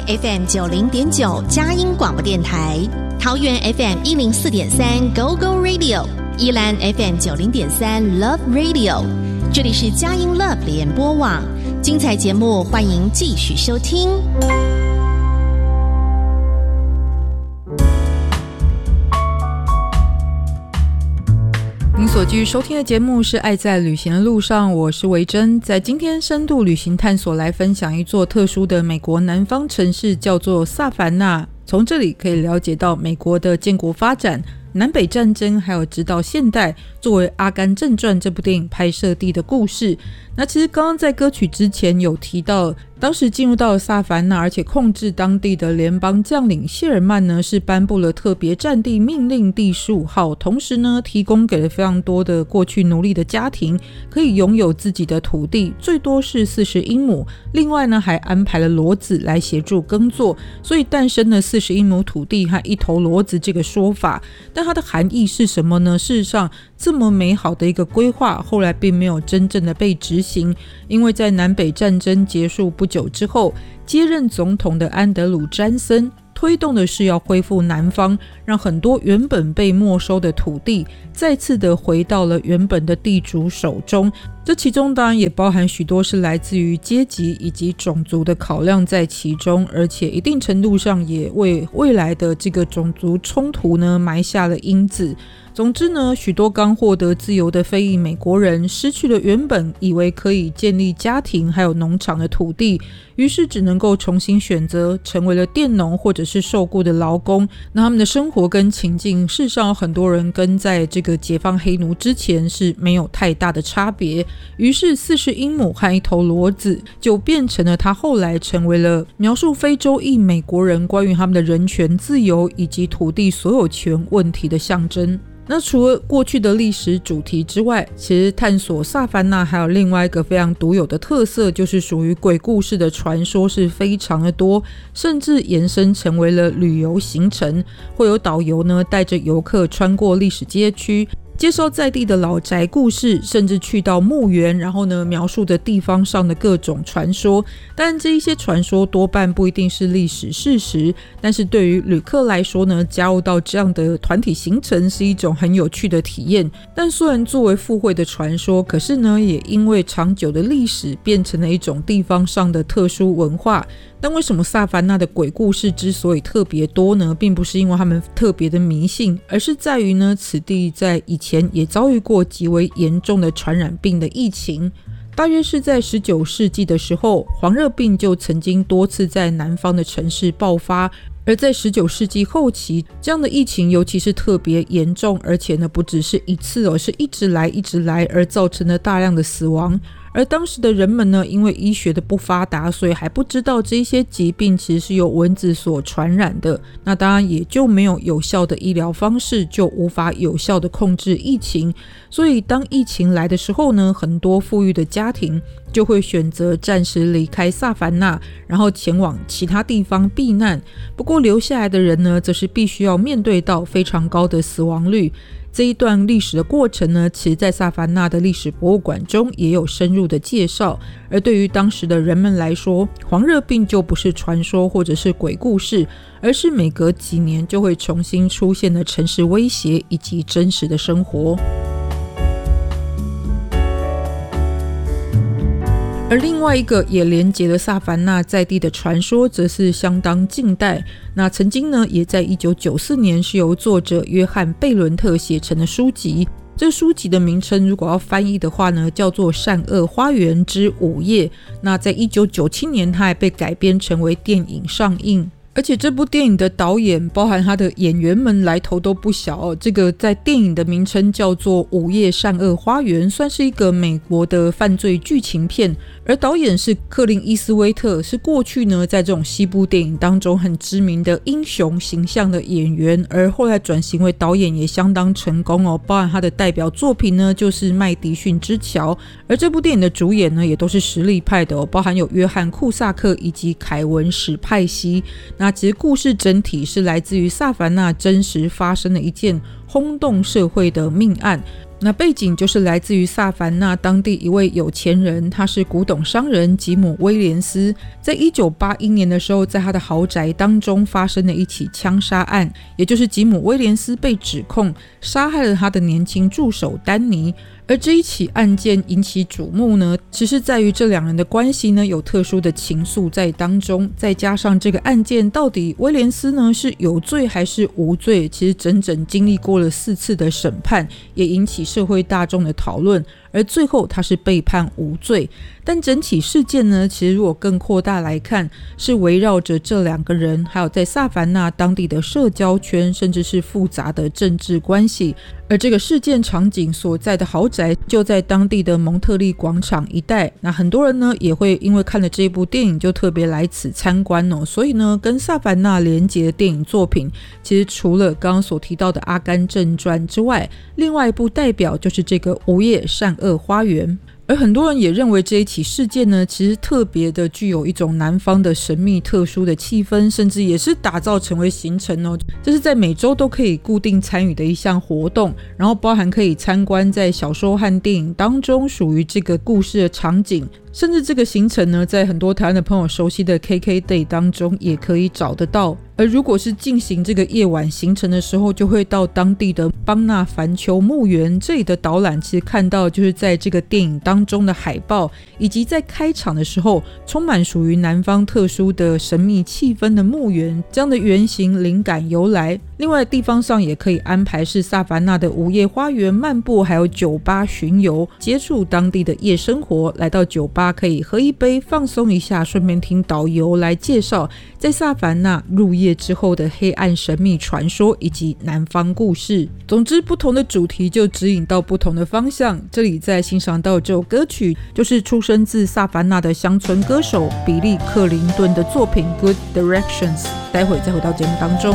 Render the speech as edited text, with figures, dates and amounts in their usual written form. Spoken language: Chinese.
FM 90.9佳音广播电台，桃园 FM 104.3 Go Go Radio， 宜兰 FM 90.3 Love Radio， 这里是佳音 Love 联播网，精彩节目欢迎继续收听。 您所继续收听的节目是《爱在旅行的路上》，我是维珍。在今天深度旅行探索，来分享一座特殊的美国南方城市，叫做萨凡纳。从这里可以了解到美国的建国发展、南北战争，还有直到现代作为《阿甘正传》这部电影拍摄地的故事。那其实刚刚在歌曲之前有提到，当时进入到了萨凡纳，而且控制当地的联邦将领谢尔曼呢，是颁布了特别战地命令第15号，同时呢，提供给了非常多的过去奴隶的家庭可以拥有自己的土地，最多是40英亩。另外呢，还安排了骡子来协助耕作，所以诞生了40英亩土地和1头骡子这个说法。但它的含义是什么呢？事实上，这么美好的一个规划，后来并没有真正的被执行，因为在南北战争结束不久之后，接任总统的安德鲁·詹森推动的是要恢复南方，让很多原本被没收的土地再次的回到了原本的地主手中。这其中当然也包含许多是来自于阶级以及种族的考量在其中，而且一定程度上也为未来的这个种族冲突呢埋下了因子。总之呢，许多刚获得自由的非裔美国人失去了原本以为可以建立家庭还有农场的土地，于是只能够重新选择成为了佃农或者是受雇的劳工。那他们的生活跟情境，事实上很多人跟在这个解放黑奴之前是没有太大的差别。于是40英亩和1头骡子就变成了他后来成为了描述非洲裔美国人关于他们的人权自由以及土地所有权问题的象征。那除了过去的历史主题之外，其实探索萨凡纳还有另外一个非常独有的特色，就是属于鬼故事的传说是非常的多，甚至延伸成为了旅游行程，会有导游呢带着游客穿过历史街区，介绍在地的老宅故事，甚至去到墓园，然后呢描述的地方上的各种传说。但这一些传说多半不一定是历史事实，但是对于旅客来说呢，加入到这样的团体行程是一种很有趣的体验。但虽然作为附会的传说，可是呢也因为长久的历史变成了一种地方上的特殊文化。但为什么萨凡纳的鬼故事之所以特别多呢，并不是因为他们特别的迷信，而是在于呢，此地在以前也遭遇过极为严重的传染病的疫情。大约是在19世纪的时候，黄热病就曾经多次在南方的城市爆发，而在19世纪后期，这样的疫情尤其是特别严重，而且呢不只是一次是一直来，而造成了大量的死亡。而当时的人们呢，因为医学的不发达，所以还不知道这些疾病其实是由蚊子所传染的。那当然也就没有有效的医疗方式，就无法有效的控制疫情。所以当疫情来的时候呢，很多富裕的家庭就会选择暂时离开萨凡纳，然后前往其他地方避难。不过留下来的人呢，则是必须要面对到非常高的死亡率。这一段历史的过程呢，其实在萨凡纳的历史博物馆中也有深入的介绍。而对于当时的人们来说，黄热病就不是传说或者是鬼故事，而是每隔几年就会重新出现的城市威胁以及真实的生活。而另外一个也连结了萨凡纳在地的传说，则是相当近代。那曾经呢，也在1994年是由作者约翰贝伦特写成的书籍。这书籍的名称如果要翻译的话呢，叫做《善恶花园之午夜》。那在1997年，它还被改编成为电影上映。而且这部电影的导演包含他的演员们来头都不小这个在电影的名称叫做《午夜善恶花园》，算是一个美国的犯罪剧情片。而导演是克林伊斯威特，是过去呢在这种西部电影当中很知名的英雄形象的演员，而后来转型为导演也相当成功包含他的代表作品呢就是《麦迪逊之桥》。而这部电影的主演呢也都是实力派的包含有约翰库萨克以及凯文史派西。那其实故事整体是来自于萨凡纳真实发生的一件轰动社会的命案。 那背景就是来自于萨凡纳当地一位有钱人，他是古董商人吉姆·威廉斯。在1981年的时候，在他的豪宅当中发生了一起枪杀案，也就是吉姆·威廉斯被指控杀害了他的年轻助手丹尼。而这一起案件引起瞩目呢，只是在于这两人的关系呢有特殊的情愫在当中，再加上这个案件到底威廉斯呢是有罪还是无罪，其实整整经历过了4次的审判，也引起社会大众的讨论，而最后他是被判无罪。但整起事件呢，其实如果更扩大来看，是围绕着这两个人，还有在萨凡纳当地的社交圈，甚至是复杂的政治关系。而这个事件场景所在的豪宅就在当地的蒙特利广场一带，那很多人呢也会因为看了这部电影就特别来此参观哦。所以呢，跟萨凡纳连结的电影作品，其实除了刚刚所提到的《阿甘正传》之外，另外一部代表就是这个《午夜善恶花园》。而很多人也认为这一起事件呢，其实特别的具有一种南方的神秘特殊的气氛，甚至也是打造成为行程哦。这是在每周都可以固定参与的一项活动，然后包含可以参观在小说和电影当中属于这个故事的场景，甚至这个行程呢，在很多台湾的朋友熟悉的 KKday 当中也可以找得到。而如果是进行这个夜晚行程的时候，就会到当地的邦纳凡丘墓园，这里的导览其实看到就是在这个电影当中的海报，以及在开场的时候充满属于南方特殊的神秘气氛的墓园，这样的原型灵感由来。另外地方上也可以安排是萨凡纳的午夜花园漫步，还有酒吧巡游，接触当地的夜生活。来到酒吧可以喝一杯放松一下，顺便听导游来介绍在萨凡纳入夜之后的黑暗神秘传说以及南方故事。总之不同的主题就指引到不同的方向。这里在欣赏到这首歌曲就是出生自萨凡纳的乡村歌手比利·克林顿的作品 Good Directions。待会再回到节目当中。